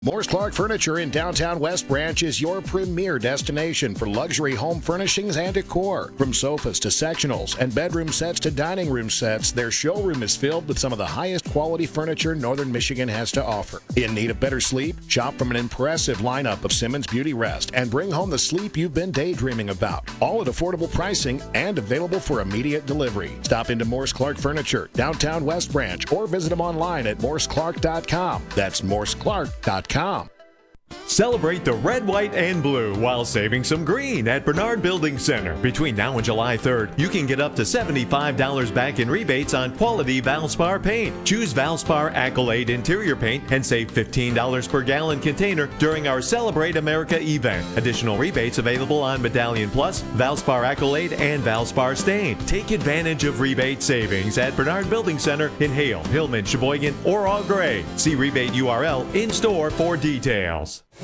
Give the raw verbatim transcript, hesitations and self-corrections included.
Morse Clark Furniture in downtown West Branch is your premier destination for luxury home furnishings and decor. From sofas to sectionals and bedroom sets to dining room sets, their showroom is filled with some of the highest quality furniture Northern Michigan has to offer. In need of better sleep? Shop from an impressive lineup of Simmons Beauty Rest and bring home the sleep you've been daydreaming about. All at affordable pricing and available for immediate delivery. Stop into Morse Clark Furniture, downtown West Branch, or visit them online at morse clark dot com. That's morse clark dot com. Celebrate the red, white, and blue while saving some green at Bernard Building Center. Between now and July third, you can get up to seventy-five dollars back in rebates on quality Valspar paint. Choose Valspar Accolade interior paint and save fifteen dollars per gallon container during our Celebrate America event. Additional rebates available on Medallion Plus, Valspar Accolade, and Valspar Stain. Take advantage of rebate savings at Bernard Building Center in Hale, Hillman, Sheboygan, or Au Gres. See rebate U R L in store for details.